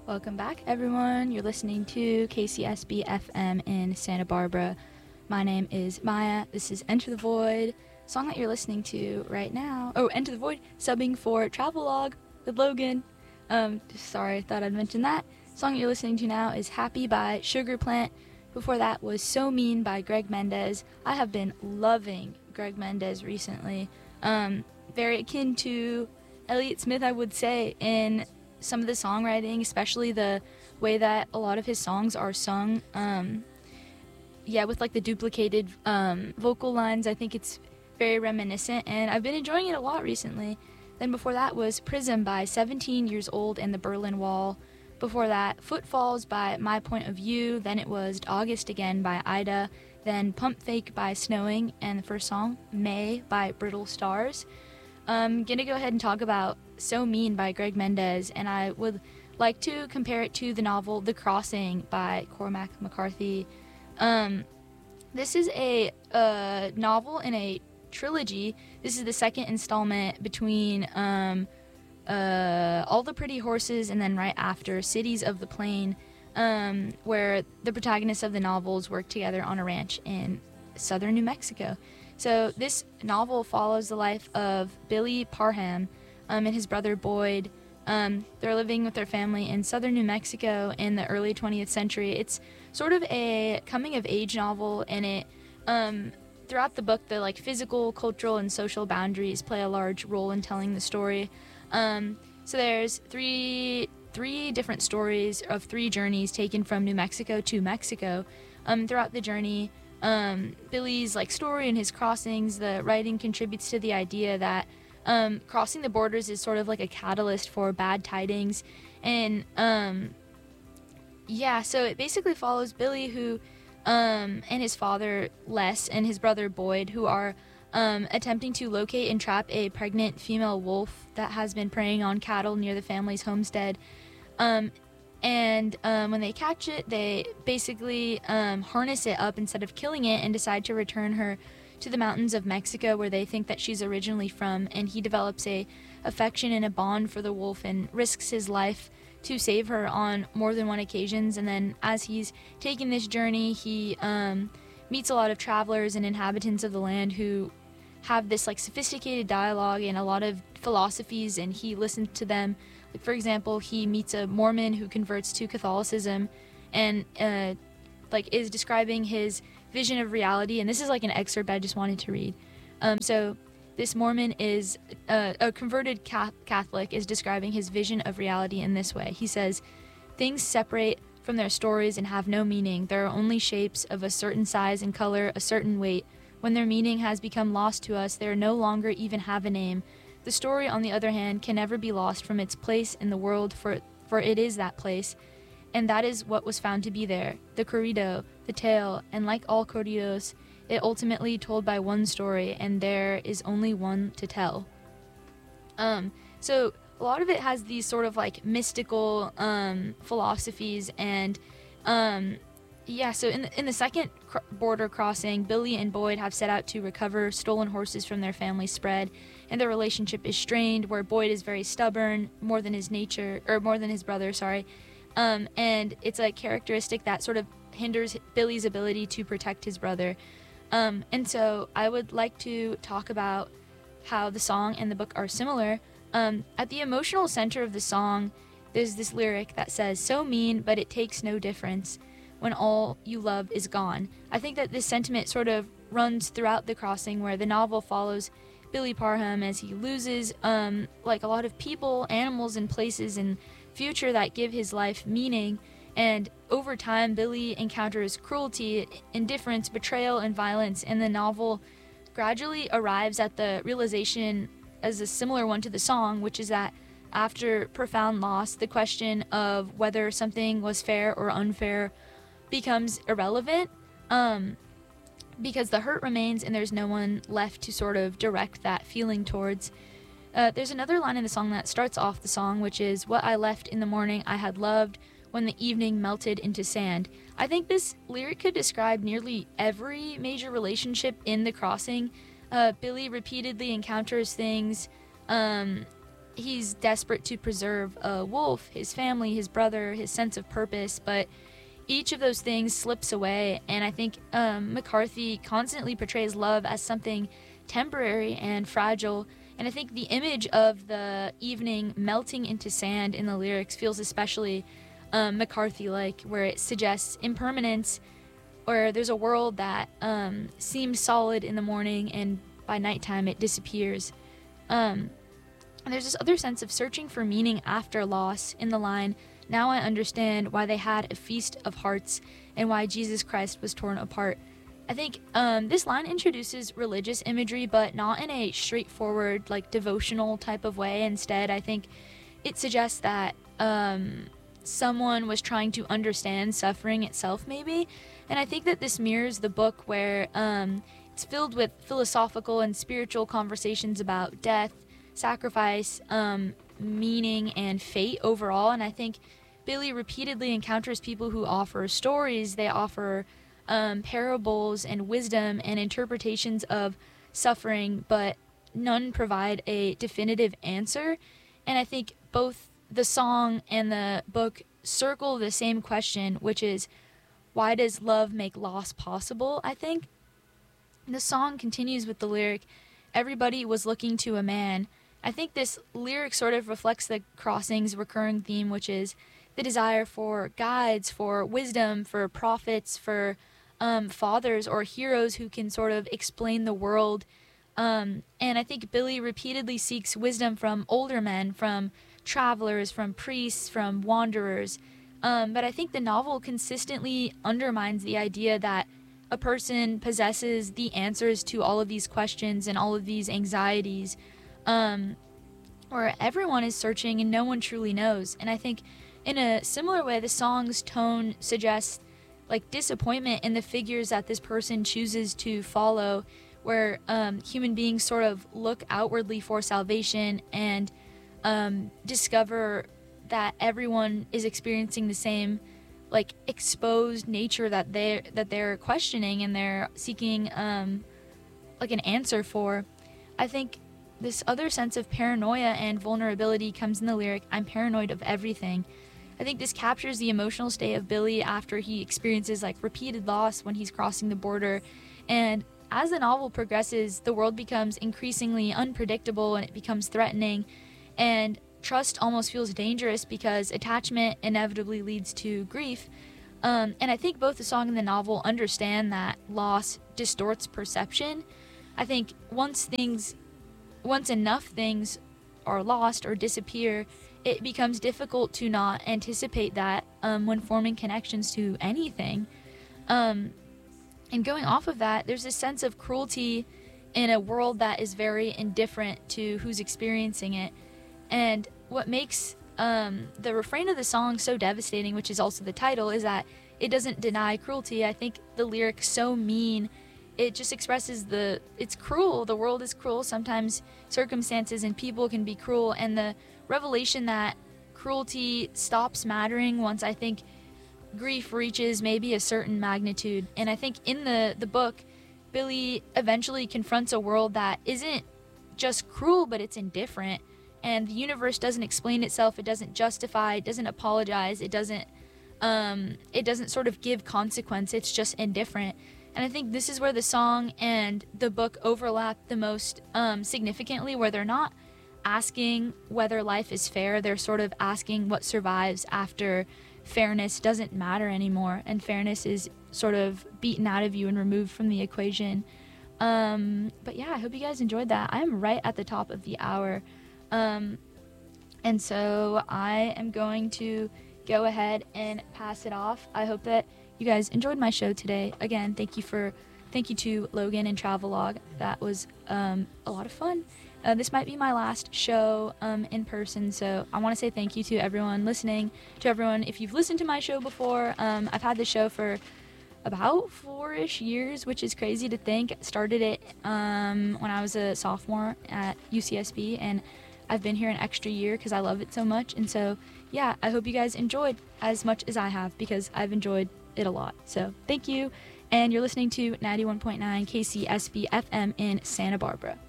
Welcome back, everyone. You're listening to KCSB FM in Santa Barbara. My name is Maya. This is Enter the Void. Song that you're listening to right now. Oh, Enter the Void, subbing for Travelogue with Logan. Sorry, I thought I'd mention that. Song you're listening to now is Happy by Sugar Plant. Before that was So Mean by Greg Mendez. I have been loving Greg Mendez recently. Very akin to Elliott Smith, I would say, in some of the songwriting, especially the way that a lot of his songs are sung. With like the duplicated vocal lines. I think it's very reminiscent, and I've been enjoying it a lot recently. Then before that was Prism by 17 Years Old and the Berlin Wall. Before that, Footfalls by My Point of View. Then it was August Again by Ida. Then Pump Fake by Snowing, and the first song, May by Brittle Stars. I'm going to go ahead and talk about So Mean by Greg Mendez, and I would like to compare it to the novel The Crossing by Cormac McCarthy. This is a novel in a trilogy. This is the second installment between All the Pretty Horses and then right after Cities of the Plain, where the protagonists of the novels work together on a ranch in southern New Mexico. So this novel follows the life of Billy Parham and his brother Boyd. They're living with their family in southern New Mexico in the early 20th century. It's sort of a coming-of-age novel, and it throughout the book, the physical, cultural, and social boundaries play a large role in telling the story. So there's three different stories of three journeys taken from New Mexico to Mexico. Throughout the journey, Billy's story and his crossings, the writing contributes to the idea that crossing the borders is sort of like a catalyst for bad tidings. And so it basically follows Billy, who and his father Les and his brother Boyd, who are attempting to locate and trap a pregnant female wolf that has been preying on cattle near the family's homestead. When they catch it, they basically harness it up instead of killing it and decide to return her to the mountains of Mexico, where they think that she's originally from. And he develops a affection and a bond for the wolf and risks his life to save her on more than one occasions. And then as he's taking this journey, he meets a lot of travelers and inhabitants of the land who have this sophisticated dialogue and a lot of philosophies, and he listens to them. For example, he meets a Mormon who converts to Catholicism and is describing his vision of reality. And this is an excerpt I just wanted to read. So this Mormon is a converted Catholic, is describing his vision of reality in this way. He says, "Things separate from their stories and have no meaning. There are only shapes of a certain size and color, a certain weight. When their meaning has become lost to us, they no longer even have a name. The story, on the other hand, can never be lost from its place in the world, for it is that place. And that is what was found to be there, the corrido, the tale, and like all corridos, it ultimately told by one story, and there is only one to tell." So a lot of it has these sort of mystical philosophies, and so in the second border crossing, Billy and Boyd have set out to recover stolen horses from their family spread, and their relationship is strained, where Boyd is very stubborn, more than his brother, and it's a characteristic that sort of hinders Billy's ability to protect his brother. And so I would like to talk about how the song and the book are similar. At the emotional center of the song, there's this lyric that says, "So mean, but it takes no difference when all you love is gone." I think that this sentiment sort of runs throughout The Crossing, where the novel follows Billy Parham as he loses a lot of people, animals, and places and future that give his life meaning. And over time, Billy encounters cruelty, indifference, betrayal, and violence, and the novel gradually arrives at the realization, as a similar one to the song, which is that after profound loss, the question of whether something was fair or unfair becomes irrelevant, because the hurt remains and there's no one left to sort of direct that feeling towards. There's another line in the song that starts off the song, which is, "What I left in the morning I had loved, when the evening melted into sand." I think this lyric could describe nearly every major relationship in The Crossing. Billy repeatedly encounters things he's desperate to preserve a wolf, his family, his brother, his sense of purpose, but each of those things slips away. And I think McCarthy constantly portrays love as something temporary and fragile. And I think the image of the evening melting into sand in the lyrics feels especially McCarthy-like, where it suggests impermanence, where there's a world that seems solid in the morning and by nighttime it disappears. And there's this other sense of searching for meaning after loss in the line, "Now I understand why they had a feast of hearts and why Jesus Christ was torn apart." I think this line introduces religious imagery, but not in a straightforward, like, devotional type of way. Instead, I think it suggests that someone was trying to understand suffering itself, maybe. And I think that this mirrors the book, where it's filled with philosophical and spiritual conversations about death, sacrifice, meaning, and fate overall. And I think Billy repeatedly encounters people who offer stories. They offer parables and wisdom and interpretations of suffering, but none provide a definitive answer. And I think both the song and the book circle the same question, which is, why does love make loss possible? I think the song continues with the lyric, "Everybody was looking to a man." I think this lyric sort of reflects the Crossing's recurring theme, which is the desire for guides, for wisdom, for prophets, for fathers or heroes who can sort of explain the world. And I think Billy repeatedly seeks wisdom from older men, from travelers, from priests, from wanderers. But I think the novel consistently undermines the idea that a person possesses the answers to all of these questions and all of these anxieties, where everyone is searching and no one truly knows. And I think in a similar way, the song's tone suggests, like, disappointment in the figures that this person chooses to follow, where human beings sort of look outwardly for salvation and discover that everyone is experiencing the same, like, exposed nature that they're questioning and they're seeking like an answer for. I think this other sense of paranoia and vulnerability comes in the lyric, "I'm paranoid of everything." I think this captures the emotional state of Billy after he experiences, like, repeated loss when he's crossing the border. And as the novel progresses, the world becomes increasingly unpredictable and it becomes threatening, and trust almost feels dangerous because attachment inevitably leads to grief. And I think both the song and the novel understand that loss distorts perception. I think once enough things are lost or disappear, it becomes difficult to not anticipate that when forming connections to anything. And going off of that, there's this sense of cruelty in a world that is very indifferent to who's experiencing it. And what makes the refrain of the song so devastating, which is also the title, is that it doesn't deny cruelty. I think the lyric's so mean. It just expresses it's cruel. The world is cruel. Sometimes circumstances and people can be cruel. And the revelation that cruelty stops mattering once, I think, grief reaches maybe a certain magnitude. And I think in the book, Billy eventually confronts a world that isn't just cruel, but it's indifferent. And the universe doesn't explain itself. It doesn't justify. It doesn't apologize. It doesn't sort of give consequence. It's just indifferent. And I think this is where the song and the book overlap the most significantly, where they're not asking whether life is fair. They're sort of asking what survives after fairness doesn't matter anymore, and fairness is sort of beaten out of you and removed from the equation. But yeah, I hope you guys enjoyed that. I am right at the top of the hour. And so I am going to go ahead and pass it off. I hope that you guys enjoyed my show today. Again, thank you to Logan and Travelog. That was a lot of fun. This might be my last show in person, so I want to say thank you to everyone listening, to everyone. If you've listened to my show before, I've had this show for about 4-ish years, which is crazy to think. Started it when I was a sophomore at UCSB, and I've been here an extra year because I love it so much. And so, yeah, I hope you guys enjoyed as much as I have, because I've enjoyed it a lot. So thank you, and you're listening to 91.9 KCSB FM in Santa Barbara.